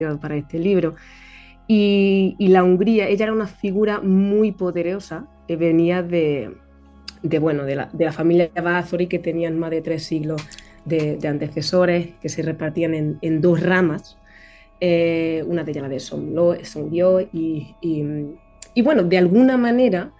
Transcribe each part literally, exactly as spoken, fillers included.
para este libro. Y, y la Hungría, ella era una figura muy poderosa que venía de, de, bueno, de, la, de la familia Báthory, que tenían más de tres siglos de, de antecesores, que se repartían en, en dos ramas, eh, una de ellas la de Sondio, y, y, y bueno, de alguna manera,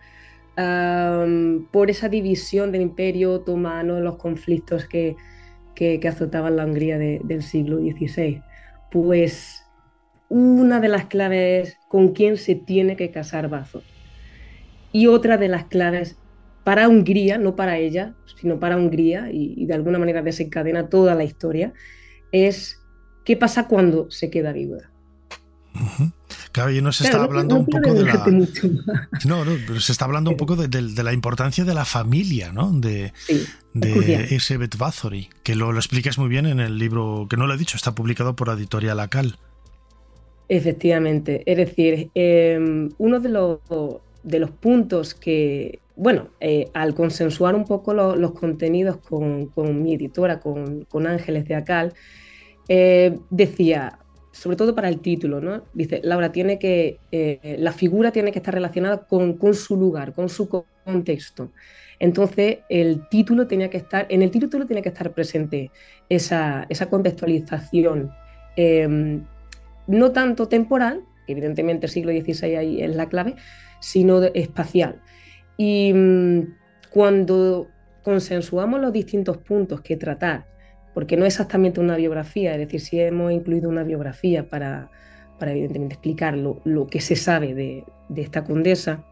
um, por esa división del Imperio Otomano, los conflictos que, que, que azotaban la Hungría de, del siglo dieciséis, pues una de las claves es con quién se tiene que casar Bazo. Y otra de las claves para Hungría, no para ella, sino para Hungría, y, y de alguna manera desencadena toda la historia, es qué pasa cuando se queda viuda. Uh-huh. Claro, y nos Claro, está no, hablando no un quiero poco de desvelarte la... mucho más. No, no, pero se está hablando un poco de, de, de la importancia de la familia, ¿no? De, Sí, es de crucial. Elisabeth Bathory, que lo, lo explicas muy bien en el libro, que no lo he dicho, está publicado por Editorial Acal. Efectivamente. Es decir, eh, uno de los, de los puntos que, bueno, eh, al consensuar un poco lo, los contenidos con, con, mi editora, con, con Ángeles de Acal, eh, decía, sobre todo para el título, ¿no? Dice, Laura, tiene que, eh, la figura tiene que estar relacionada con, con su lugar, con su contexto. Entonces, el título tenía que estar, en el título tenía que estar presente esa, esa contextualización, eh, no tanto temporal, que evidentemente el siglo dieciséis ahí es la clave, sino de, espacial. Y mmm, cuando consensuamos los distintos puntos que tratar, porque no es exactamente una biografía, es decir, si hemos incluido una biografía para, para evidentemente explicar lo, lo que se sabe de, de esta condesa,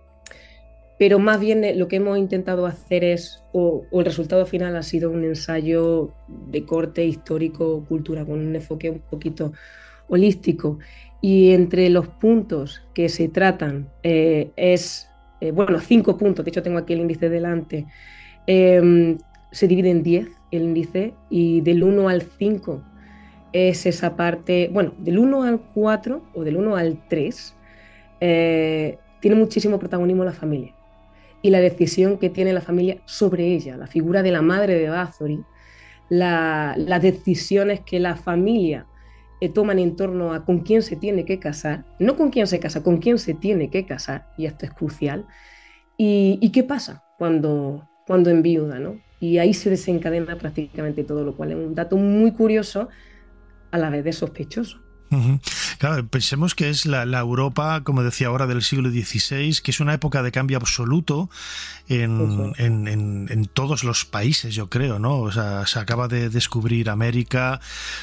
pero más bien lo que hemos intentado hacer es, o, o, el resultado final ha sido un ensayo de corte histórico-cultura, con un enfoque un poquito holístico. Y entre los puntos que se tratan eh, es, eh, bueno, cinco puntos, de hecho tengo aquí el índice delante, eh, se divide en diez el índice, y del uno al cinco es esa parte, bueno, del uno al cuatro o del uno al tres, eh, tiene muchísimo protagonismo la familia y la decisión que tiene la familia sobre ella, la figura de la madre de Bathory, la, las decisiones que la familia eh, toman en torno a con quién se tiene que casar, no con quién se casa, con quién se tiene que casar, y esto es crucial, y, y qué pasa cuando, cuando enviuda, ¿no? Y ahí se desencadena prácticamente todo, lo cual es un dato muy curioso a la vez de sospechoso. Uh-huh. Claro, pensemos que es la, la Europa, como decía ahora, del siglo dieciséis, que es una época de cambio absoluto en, en, en, en todos los países, yo creo, ¿no? O sea, se acaba de descubrir América,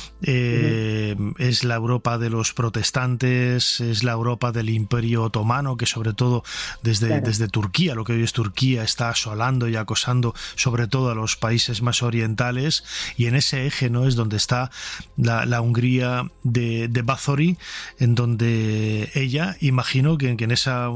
eh, uh-huh. es la Europa de los protestantes, es la Europa del Imperio Otomano, que sobre todo desde, claro. desde Turquía, lo que hoy es Turquía, está asolando y acosando sobre todo a los países más orientales, y en ese eje, ¿no?, es donde está la, la Hungría de de Bathory, en donde ella, imagino que, que en esa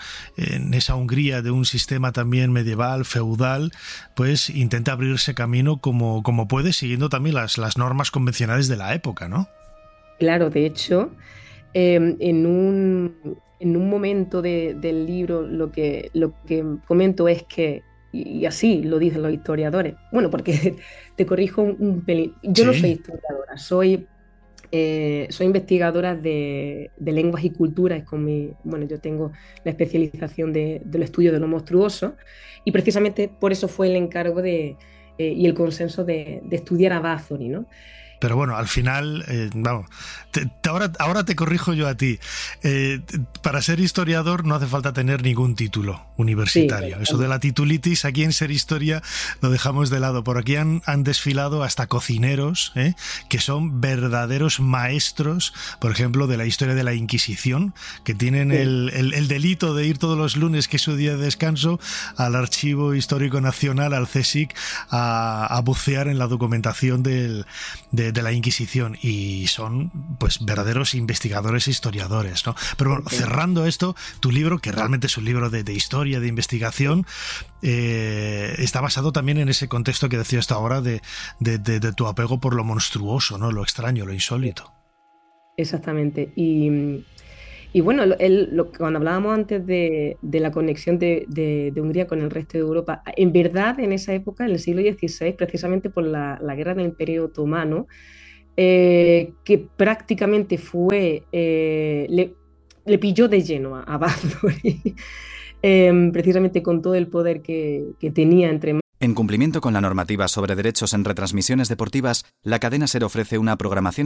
en esa Hungría de un sistema también medieval, feudal, pues intenta abrirse camino como, como puede, siguiendo también las, las normas convencionales de la época, ¿no? Claro, de hecho, eh, en, un, en un momento de, del libro lo que, lo que comento es que, y así lo dicen los historiadores, bueno, porque te corrijo un, un pelín, yo no soy Sí. historiadora, soy Eh, soy investigadora de, de lenguas y culturas. Con mi, bueno, yo tengo la especialización de, del estudio de lo monstruoso, y precisamente por eso fue el encargo de, eh, y el consenso de, de estudiar a Bathory, ¿no? Pero bueno, al final, eh, vamos, te, te, ahora, ahora te corrijo yo a ti. Eh, para ser historiador no hace falta tener ningún título universitario. Sí, eso de la titulitis, aquí en Ser Historia lo dejamos de lado. Por aquí han, han desfilado hasta cocineros, ¿eh?, que son verdaderos maestros, por ejemplo, de la historia de la Inquisición, que tienen sí. el, el, el delito de ir todos los lunes, que es su día de descanso, al Archivo Histórico Nacional, al CSIC, a, a bucear en la documentación del, de, de la Inquisición, y son pues verdaderos investigadores e historiadores, ¿no? Pero bueno, cerrando esto, tu libro, que realmente es un libro de, de historia, de investigación, eh, está basado también en ese contexto que decías hasta ahora de, de, de, de tu apego por lo monstruoso, ¿no?, lo extraño, lo insólito. Exactamente. Y, y bueno, el, lo, cuando hablábamos antes de, de la conexión de, de, de Hungría con el resto de Europa, en verdad en esa época, en el siglo dieciséis, precisamente por la, la guerra del Imperio Otomano, eh, que prácticamente fue, eh, le, le pilló de lleno a, a Bathory, eh, precisamente con todo el poder que, que tenía entre. En cumplimiento con la normativa sobre derechos en retransmisiones deportivas, la cadena SER ofrece una programación